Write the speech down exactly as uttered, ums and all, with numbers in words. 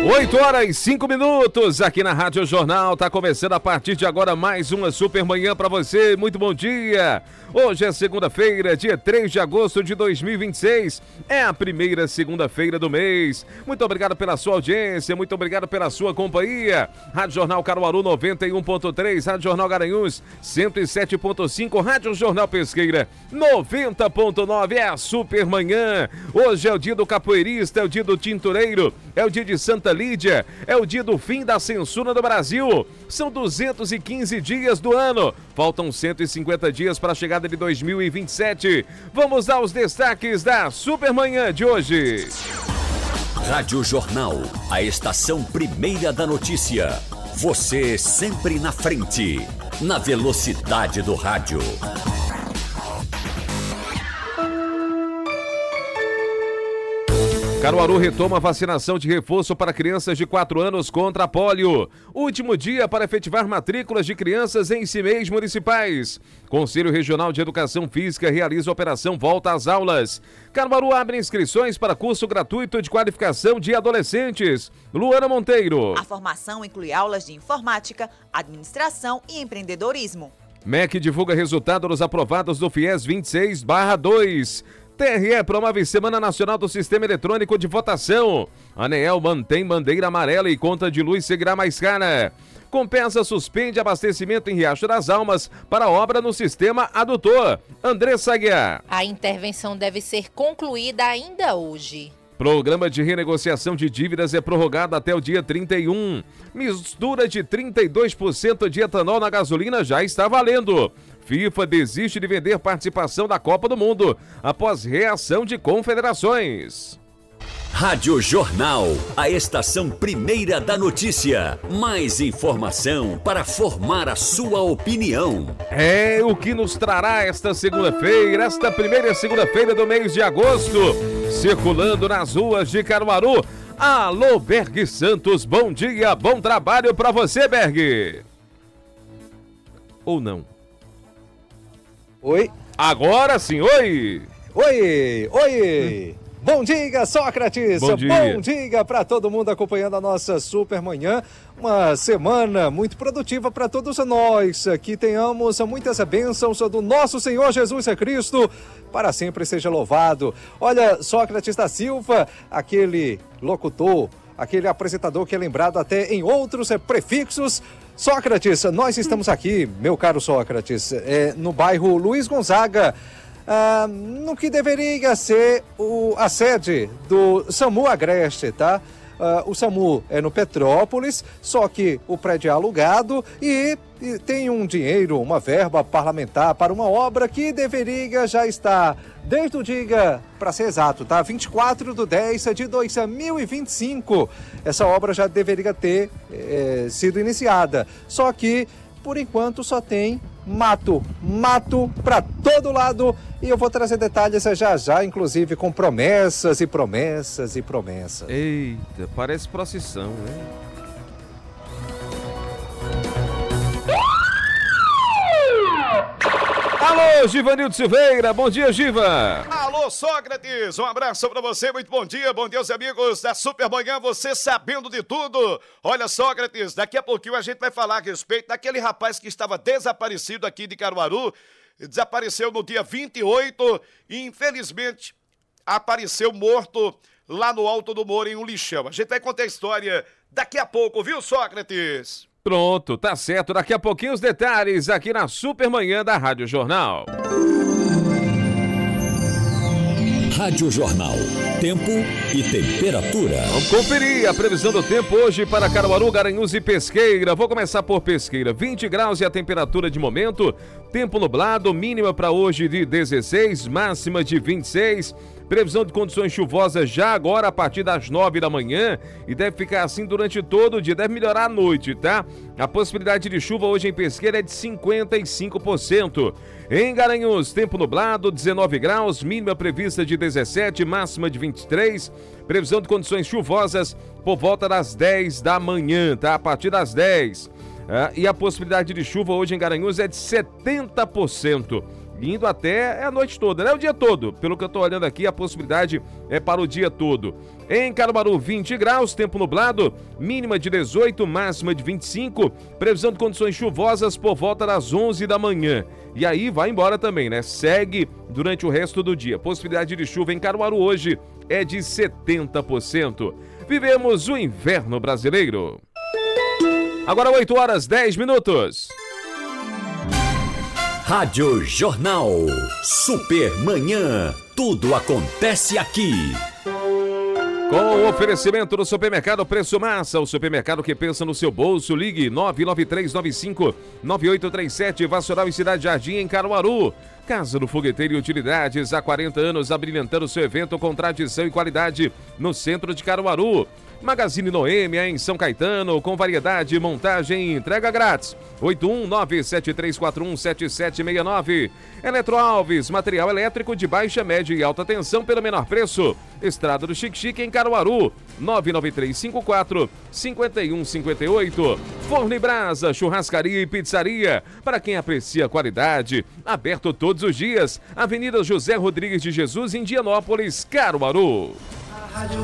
oito horas e cinco minutos aqui na Rádio Jornal. Tá começando a partir de agora mais uma super manhã para você. Muito bom dia. Hoje é segunda-feira, dia três de agosto de dois mil e vinte e seis. É a primeira segunda-feira do mês. Muito obrigado pela sua audiência, muito obrigado pela sua companhia. Rádio Jornal Caruaru noventa e um ponto três, Rádio Jornal Garanhuns cento e sete ponto cinco, Rádio Jornal Pesqueira noventa ponto nove. É a super manhã. Hoje é o dia do capoeirista, é o dia do tintureiro, é o dia de Santa Lídia, é o dia do fim da censura do Brasil. São duzentos e quinze dias do ano. Faltam cento e cinquenta dias para a chegada de dois mil e vinte e sete. Vamos aos destaques da Supermanhã de hoje. Rádio Jornal, a estação primeira da notícia. Você sempre na frente, na velocidade do rádio. Caruaru retoma a vacinação de reforço para crianças de quatro anos contra a pólio. Último dia para efetivar matrículas de crianças em C I M E I S municipais. Conselho Regional de Educação Física realiza a operação Volta às Aulas. Caruaru abre inscrições para curso gratuito de qualificação de adolescentes. Luana Monteiro. A formação inclui aulas de informática, administração e empreendedorismo. M E C divulga resultado dos aprovados do FIES vinte e seis barra dois. T R E promove Semana Nacional do Sistema Eletrônico de Votação. ANEEL mantém bandeira amarela e conta de luz seguirá mais cara. Compensa suspende abastecimento em Riacho das Almas para obra no sistema adutor. Andressa Aguiar. A intervenção deve ser concluída ainda hoje. Programa de renegociação de dívidas é prorrogado até o dia trinta e um. Mistura de trinta e dois por cento de etanol na gasolina já está valendo. FIFA desiste de vender participação da Copa do Mundo após reação de confederações. Rádio Jornal, a estação primeira da notícia. Mais informação para formar a sua opinião. É o que nos trará esta segunda-feira, esta primeira segunda-feira do mês de agosto, circulando nas ruas de Caruaru. Alô, Berg Santos, bom dia, bom trabalho para você, Berg. Ou não? Oi. Agora sim, oi. Oi, oi. Hum. Bom dia, Sócrates. Bom dia. Bom dia para todo mundo acompanhando a nossa super manhã. Uma semana muito produtiva para todos nós. Que tenhamos muitas bênçãos do nosso Senhor Jesus Cristo. Para sempre seja louvado. Olha, Sócrates da Silva, aquele locutor, aquele apresentador que é lembrado até em outros prefixos. Sócrates, nós estamos aqui, meu caro Sócrates, é, no bairro Luiz Gonzaga, ah, no que deveria ser o, a sede do SAMU Agreste, tá? Ah, o SAMU é no Petrópolis, só que o prédio é alugado e, e tem um dinheiro, uma verba parlamentar para uma obra que deveria já estar, desde o dia, para ser exato, tá? vinte e quatro de dez de dois mil e vinte e cinco. Essa obra já deveria ter é, sido iniciada. Só que, por enquanto, só tem mato, mato para todo lado. E eu vou trazer detalhes já já, inclusive com promessas e promessas e promessas. Eita, parece procissão, né? Alô, Givanildo Silveira, bom dia, Giva. Alô, Sócrates, um abraço pra você, muito bom dia, bom dia aos amigos da Super Manhã, você sabendo de tudo. Olha, Sócrates, daqui a pouquinho a gente vai falar a respeito daquele rapaz que estava desaparecido aqui de Caruaru, desapareceu no dia vinte e oito e infelizmente apareceu morto lá no Alto do Moro em um lixão. A gente vai contar a história daqui a pouco, viu, Sócrates? Pronto, tá certo. Daqui a pouquinho os detalhes aqui na Supermanhã da Rádio Jornal. Rádio Jornal, tempo e temperatura. Vamos conferir a previsão do tempo hoje para Caruaru, Garanhuns e Pesqueira. Vou começar por Pesqueira. vinte graus e a temperatura de momento. Tempo nublado, mínima para hoje de dezesseis, máxima de vinte e seis. Previsão de condições chuvosas já agora a partir das nove da manhã e deve ficar assim durante todo o dia, deve melhorar à noite, tá? A possibilidade de chuva hoje em Pesqueira é de cinquenta e cinco por cento. Em Garanhuns, tempo nublado, dezenove graus, mínima prevista de dezessete, máxima de vinte e três. Previsão de condições chuvosas por volta das dez da manhã, tá? A partir das dez. Ah, e a possibilidade de chuva hoje em Garanhuns é de setenta por cento. indo até a noite toda, né? O dia todo. Pelo que eu tô olhando aqui, a possibilidade é para o dia todo. Em Caruaru, vinte graus, tempo nublado, mínima de dezoito, máxima de vinte e cinco, previsão de condições chuvosas por volta das onze da manhã. E aí vai embora também, né? Segue durante o resto do dia. Possibilidade de chuva em Caruaru hoje é de setenta por cento. Vivemos o inverno brasileiro. Agora oito horas, dez minutos. Rádio Jornal. Super Manhã. Tudo acontece aqui. Com o oferecimento do Supermercado Preço Massa, o supermercado que pensa no seu bolso, ligue nove nove três nove cinco nove oito três sete, Vassoural e Cidade Jardim, em Caruaru. Casa do Fogueteiro e Utilidades, há quarenta anos, abrilhantando seu evento com tradição e qualidade no centro de Caruaru. Magazine Noêmia, em São Caetano, com variedade, montagem e entrega grátis. oito um nove sete três quatro um sete sete seis nove. Eletroalves, material elétrico de baixa, média e alta tensão pelo menor preço. Estrada do Chique Chique, em Caruaru. nove nove três cinco quatro cinco um cinco oito. Forno e Brasa, churrascaria e pizzaria. Para quem aprecia a qualidade. Aberto todos os dias. Avenida José Rodrigues de Jesus, em Indianópolis, Caruaru.